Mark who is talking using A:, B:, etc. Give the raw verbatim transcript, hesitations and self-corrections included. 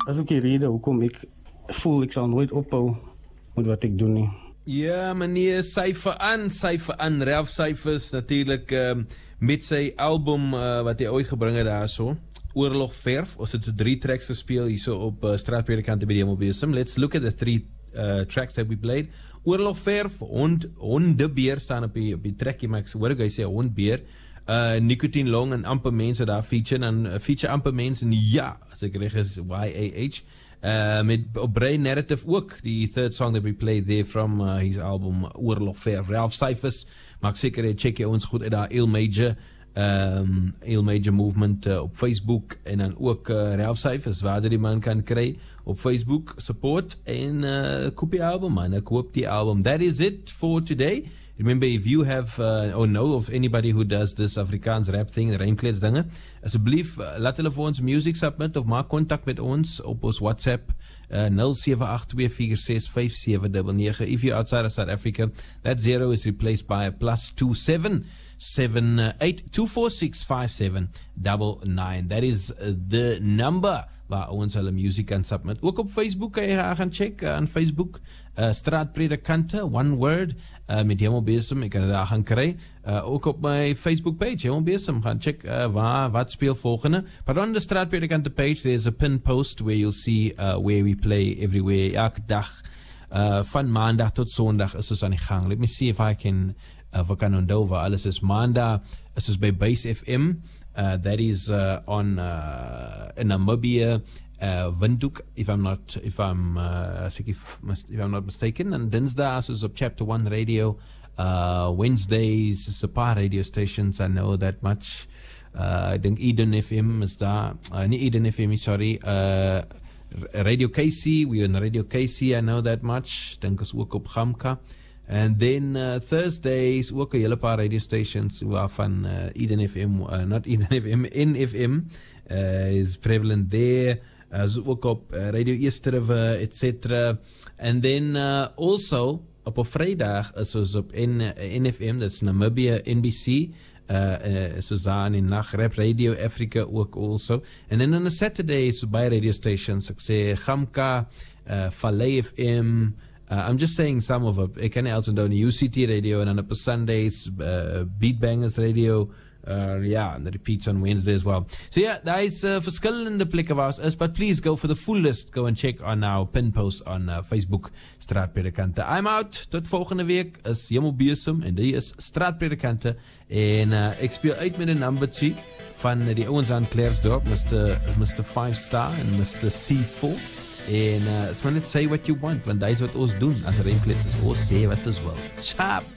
A: is ook die rede hoekom ek voel ek sal nooit ophou met wat ek doen nie.
B: Ja, meneer, syfer aan, syfer aan, Ralph Syphers, natuurlijk, um, met sy album uh, wat hy ooit gebring het daar so, Oorlog Verf, ons het so drie tracks gespeel hier so op uh, Straatpredikante by die Hemelbesom. Let's look at the three uh, tracks that we played. Oorlog Verf, hond, hondebeer staan op die, op die trekkie, maar ek hoor ek hy sê hondbeer, uh, Nicotine Long en amper mense daar feature, en uh, feature amper mense, en ja, as ek reg is, Y A H, Uh, met op Brain Narrative ook, die third song that we played there from uh, his album Oorlog Verf, Ralph Syphers, maak seker jy check jy ons goed uit daar Eel Major um, Eel Major Movement uh, op Facebook, en dan ook uh, Ralph Syphers, waar jy die man kan kry op Facebook, support, en uh, koop die album man, ek hoop die album. That is it for today. Remember, if you have uh, or know of anybody who does this Afrikaans rap thing, rijmklets dinge, asseblief uh, laat hulle vir ons music submit of maak kontak met ons op ons WhatsApp uh, nul sewe agt twee vier ses vyf sewe nine nine. If you're outside of South Africa, that zero is replaced by a plus two seven seven eight two four six five seven nine nine. That is uh, the number waar ons hulle music kan submit. Ook op Facebook kan jy gaan check uh, aan Facebook, uh, Straatpredikante, one word, uh, met Hemelbesom, ek kan dit daar gaan kry. Uh, ook op my Facebook page, Hemelbesom, gaan check uh, waar, wat speel volgende. But on the Straatpredikante page, there's a pin post where you'll see uh, where we play everywhere, elke dag, uh, van maandag tot sondag is ons aan die gang. Let me see if I can, uh, of ek kan onthou waar alles is. Maandag is ons by Base F M, Uh, that is uh, on uh, in Namibia, uh, Windhoek, if I'm not if I'm uh, if, if I'm not mistaken. And Dinsdags is op Chapter One Radio. Uh, Wednesdays is a paar radio stations. I know that much. Uh, I think Eden F M is daar. Uh, niet Eden F M, sorry. Uh, Radio K C. We're on Radio K C. I know that much. Denk is ook op Gamka. And then uh, Thursdays, ook 'n hele paar radio stations waarvan uh, Eden F M, uh, not Eden F M, N F M uh, is prevalent there. Uh, so ook op uh, Radio East River, et cetera. And then uh, also op 'n Vrydag is ons op N, uh, N F M, that's Namibia N B C. Uh, uh, is ons daar in die nacht, Rap Radio Africa ook also. And then on a Saturday is by radio stations, ek sê Gamka, uh, Vallei F M. Uh, I'm just saying some of it. Ek kan nie also doen U C T Radio, and then op Sundays, uh, Beat Bangers Radio, uh, yeah, and the repeats on Wednesday as well. So yeah, daar is uh, verskillende plekke waar ons is, but please go for the full list. Go and check on our pin post on uh, Facebook, Straatpredikante. I'm out. Tot volgende week is Hemelbesom, en die is Straatpredikante, en uh, ek speel uit met een numbertjie van uh, die ouens aan Claresdorp, Mister Mister Five Star en Mister C four. En uh, is maar net say what you want, want dat is wat ons doen as Rijmklets, is ons sê wat ons wil. Sharp!